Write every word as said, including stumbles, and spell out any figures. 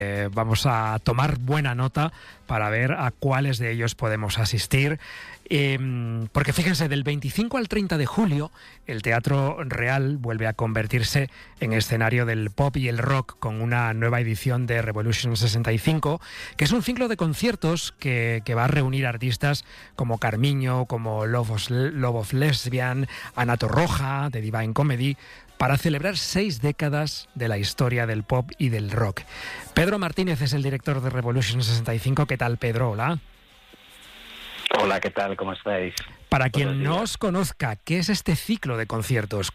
Eh, vamos a tomar buena nota para ver a cuáles de ellos podemos asistir. Eh, porque fíjense, del veinticinco al treinta de julio, el Teatro Real vuelve a convertirse en escenario del pop y el rock con una nueva edición de Revolution sesenta y cinco, que es un ciclo de conciertos que, que va a reunir artistas como Carmiño, como Love of, Love of Lesbian, Ana Torroja, de Divine Comedy, para celebrar seis décadas de la historia del pop y del rock. Pedro Martínez es el director de Revolution sesenta y cinco. ¿Qué tal, Pedro? Hola. Hola, ¿qué tal? ¿Cómo estáis? Para quien no os conozca, ¿qué es este ciclo de conciertos?